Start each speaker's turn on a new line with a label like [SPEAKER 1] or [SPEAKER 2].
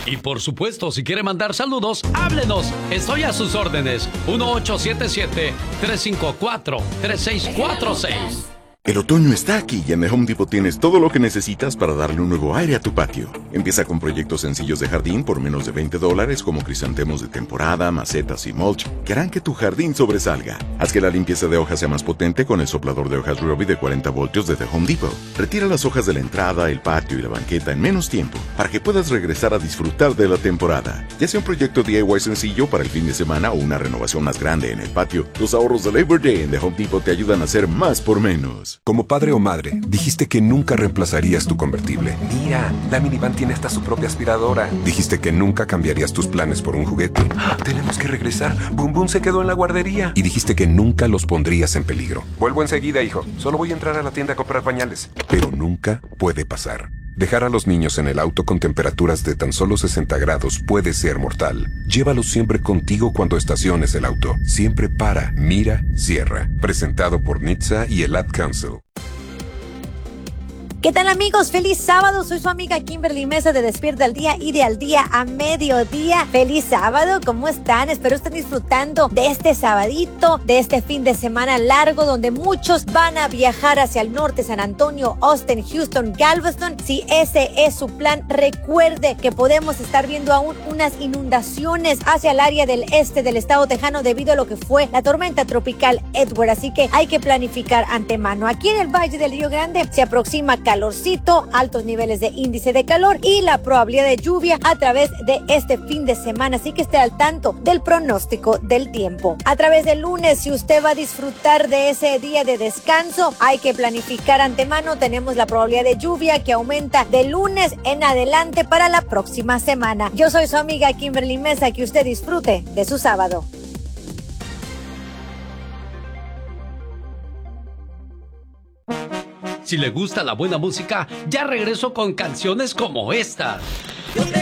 [SPEAKER 1] Y por supuesto, si quiere mandar saludos, háblenos. Estoy a sus órdenes. 1877-354-3646.
[SPEAKER 2] El otoño está aquí y en The Home Depot tienes todo lo que necesitas para darle un nuevo aire a tu patio. Empieza con proyectos sencillos de jardín por menos de $20, como crisantemos de temporada, macetas y mulch, que harán que tu jardín sobresalga. Haz que la limpieza de hojas sea más potente con el soplador de hojas Ryobi de 40 voltios de The Home Depot. Retira las hojas de la entrada, el patio y la banqueta en menos tiempo, para que puedas regresar a disfrutar de la temporada. Ya sea un proyecto DIY sencillo para el fin de semana o una renovación más grande en el patio, los ahorros de Labor Day en The Home Depot te ayudan a hacer más por menos.
[SPEAKER 3] Como padre o madre, dijiste que nunca reemplazarías tu convertible. Mira, la minivan tiene hasta su propia aspiradora. Dijiste que nunca cambiarías tus planes por un juguete. Tenemos que regresar. Boom Boom se quedó en la guardería. Y dijiste que nunca los pondrías en peligro. Vuelvo enseguida, hijo. Solo voy a entrar a la tienda a comprar pañales. Pero nunca puede pasar. Dejar a los niños en el auto con temperaturas de tan solo 60 grados puede ser mortal. Llévalos siempre contigo cuando estaciones el auto. Siempre para, mira, cierra. Presentado por NHTSA y el Ad Council.
[SPEAKER 4] ¿Qué tal, amigos? ¡Feliz sábado! Soy su amiga Kimberly Mesa de Despierta al Día y de Al Día a Mediodía. ¡Feliz sábado! ¿Cómo están? Espero estén disfrutando de este sabadito, de este fin de semana largo, donde muchos van a viajar hacia el norte, San Antonio, Austin, Houston, Galveston. Si ese es su plan, recuerde que podemos estar viendo aún unas inundaciones hacia el área del este del estado tejano debido a lo que fue la tormenta tropical Edward. Así que hay que planificar antemano. Aquí en el Valle del Río Grande se aproxima calorcito, altos niveles de índice de calor y la probabilidad de lluvia a través de este fin de semana, así que esté al tanto del pronóstico del tiempo. A través del lunes, si usted va a disfrutar de ese día de descanso, hay que planificar antemano. Tenemos la probabilidad de lluvia que aumenta de lunes en adelante para la próxima semana. Yo soy su amiga Kimberly Mesa, que usted disfrute de su sábado.
[SPEAKER 1] Si le gusta la buena música, ya regreso con canciones como esta.